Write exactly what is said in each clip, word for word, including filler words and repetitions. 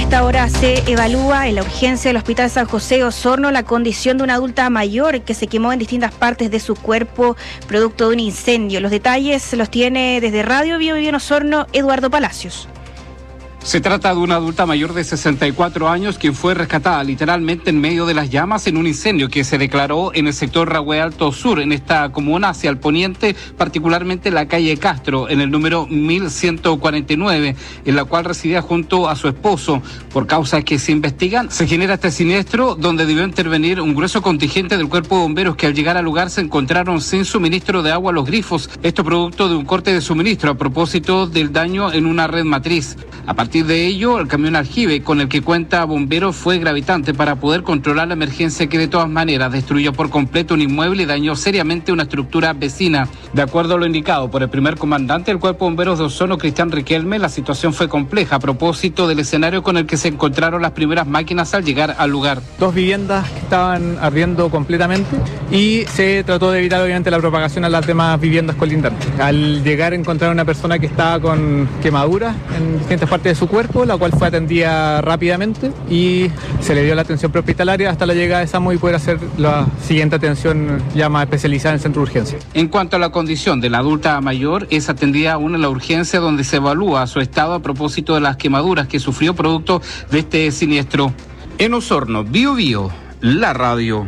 esta hora se evalúa en la urgencia del Hospital San José Osorno la condición de una adulta mayor que se quemó en distintas partes de su cuerpo producto de un incendio. Los detalles los tiene desde Radio Bio Bio en Osorno, Eduardo Palacios. Se trata de una adulta mayor de sesenta y cuatro años quien fue rescatada literalmente en medio de las llamas en un incendio que se declaró en el sector Rahue Alto Sur, en esta comuna hacia el poniente, particularmente en la calle Castro, en el número mil ciento cuarenta y nueve, en la cual residía junto a su esposo. Por causas que se investigan, se genera este siniestro donde debió intervenir un grueso contingente del cuerpo de bomberos que al llegar al lugar se encontraron sin suministro de agua a los grifos. Esto producto de un corte de suministro a propósito del daño en una red matriz. A partir de ello, el camión aljibe con el que cuenta bomberos fue gravitante para poder controlar la emergencia que de todas maneras destruyó por completo un inmueble y dañó seriamente una estructura vecina. De acuerdo a lo indicado por el primer comandante del Cuerpo de Bomberos de Osorno, Cristian Riquelme, la situación fue compleja a propósito del escenario con el que se encontraron las primeras máquinas al llegar al lugar. Dos viviendas que estaban ardiendo completamente y se trató de evitar obviamente la propagación a las demás viviendas colindantes. Al llegar encontraron una persona que estaba con quemaduras en distintas partes de su cuerpo, la cual fue atendida rápidamente y se le dio la atención prehospitalaria hasta la llegada de SAMU y poder hacer la siguiente atención ya más especializada en el centro de urgencia. En cuanto a la condición de la adulta mayor, es atendida aún en la urgencia donde se evalúa su estado a propósito de las quemaduras que sufrió producto de este siniestro. En Osorno, Bio Bio, la radio.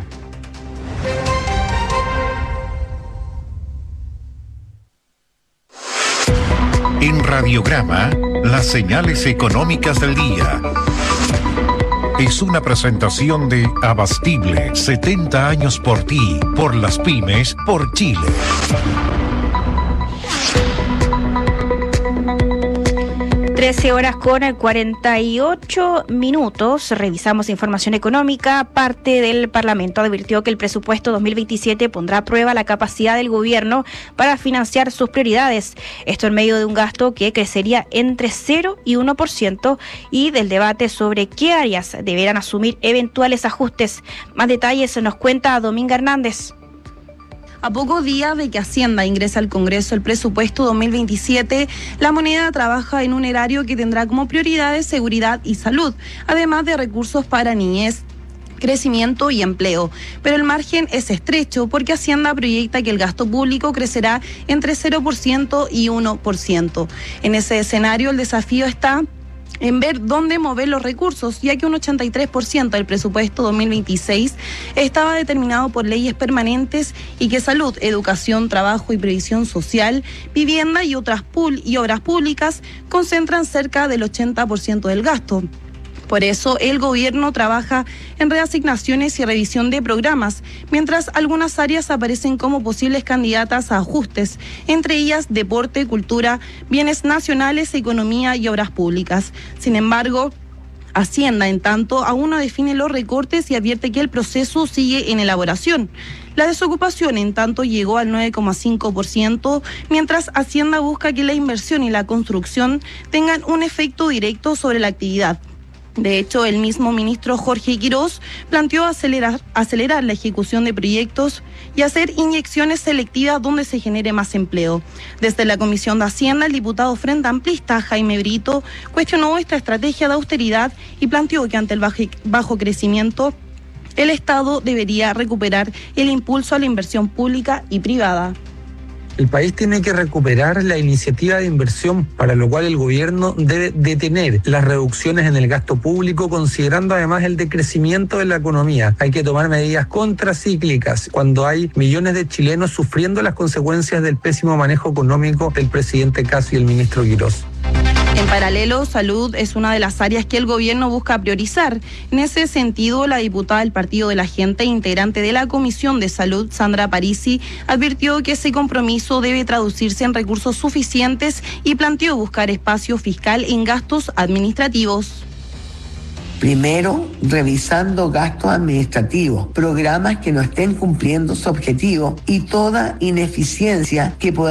En Radiograma, las señales económicas del día. Es una presentación de Abastible, setenta años por ti, por las pymes, por Chile. trece horas con cuarenta y ocho minutos. Revisamos información económica. Parte del Parlamento advirtió que el presupuesto dos mil veintisiete pondrá a prueba la capacidad del gobierno para financiar sus prioridades. Esto en medio de un gasto que crecería entre cero y uno por ciento y del debate sobre qué áreas deberán asumir eventuales ajustes. Más detalles nos cuenta Dominga Hernández. A pocos días de que Hacienda ingrese al Congreso el presupuesto dos mil veintisiete, la moneda trabaja en un erario que tendrá como prioridades seguridad y salud, además de recursos para niñez, crecimiento y empleo. Pero el margen es estrecho porque Hacienda proyecta que el gasto público crecerá entre cero por ciento y uno por ciento. En ese escenario, el desafío está en ver dónde mover los recursos, ya que un ochenta y tres por ciento del presupuesto dos mil veintiséis estaba determinado por leyes permanentes y que salud, educación, trabajo y previsión social, vivienda y otras pul- y obras públicas concentran cerca del ochenta por ciento del gasto. Por eso, el gobierno trabaja en reasignaciones y revisión de programas, mientras algunas áreas aparecen como posibles candidatas a ajustes, entre ellas deporte, cultura, bienes nacionales, economía y obras públicas. Sin embargo, Hacienda, en tanto, aún no define los recortes y advierte que el proceso sigue en elaboración. La desocupación, en tanto, llegó al nueve coma cinco por ciento, mientras Hacienda busca que la inversión y la construcción tengan un efecto directo sobre la actividad. De hecho, el mismo ministro Jorge Quirós planteó acelerar, acelerar la ejecución de proyectos y hacer inyecciones selectivas donde se genere más empleo. Desde la Comisión de Hacienda, el diputado Frente Amplista Jaime Brito cuestionó esta estrategia de austeridad y planteó que ante el bajo, bajo crecimiento, el Estado debería recuperar el impulso a la inversión pública y privada. El país tiene que recuperar la iniciativa de inversión, para lo cual el gobierno debe detener las reducciones en el gasto público, considerando además el decrecimiento de la economía. Hay que tomar medidas contracíclicas cuando hay millones de chilenos sufriendo las consecuencias del pésimo manejo económico del presidente Kast y el ministro Quirós. En paralelo, salud es una de las áreas que el gobierno busca priorizar. En ese sentido, la diputada del Partido de la Gente, integrante de la Comisión de Salud, Sandra Parisi, advirtió que ese compromiso debe traducirse en recursos suficientes y planteó buscar espacio fiscal en gastos administrativos. Primero, revisando gastos administrativos, programas que no estén cumpliendo su objetivo y toda ineficiencia que pueda